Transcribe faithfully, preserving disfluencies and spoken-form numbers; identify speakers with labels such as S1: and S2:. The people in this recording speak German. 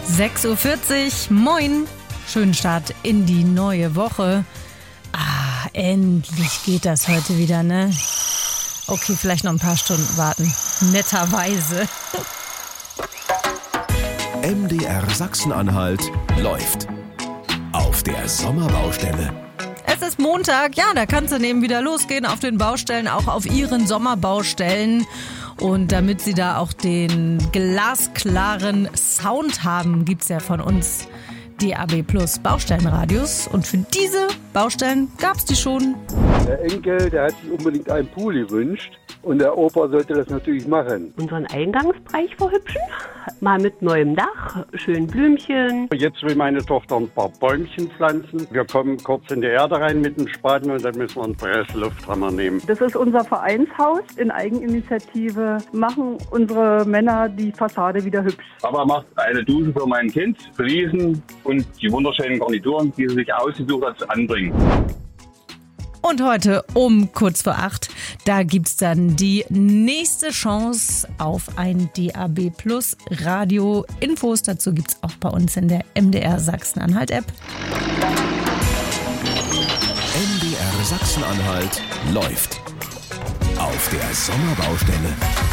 S1: sechs Uhr vierzig, moin, schönen Start in die neue Woche. Ah, endlich geht das heute wieder, ne? Okay, vielleicht noch ein paar Stunden warten, netterweise.
S2: M D R Sachsen-Anhalt läuft auf der Sommerbaustelle.
S1: Es ist Montag, ja, da kann es dann eben wieder losgehen auf den Baustellen, auch auf Ihren Sommerbaustellen. Und damit Sie da auch den glasklaren Sound haben, gibt es ja von uns D A B Plus Baustellenradios. Und für diese Baustellen gab es die schon.
S3: Der Enkel, der hat sich unbedingt einen Pool gewünscht. Und der Opa sollte das natürlich machen.
S4: Unseren Eingangsbereich verhübschen, mal mit neuem Dach, schön Blümchen.
S3: Jetzt will meine Tochter ein paar Bäumchen pflanzen. Wir kommen kurz in die Erde rein mit dem Spaten und dann müssen wir einen Presslufthammer nehmen.
S5: Das ist unser Vereinshaus. In Eigeninitiative machen unsere Männer die Fassade wieder hübsch.
S6: Papa macht eine Dusche für mein Kind, Fliesen und die wunderschönen Garnituren, die sie sich ausgesucht hat, anbringen.
S1: Und heute um kurz vor acht, da gibt's dann die nächste Chance auf ein D A B Plus Radio. Infos dazu gibt's auch bei uns in der M D R Sachsen-Anhalt App.
S2: M D R Sachsen-Anhalt läuft auf der Sommerbaustelle.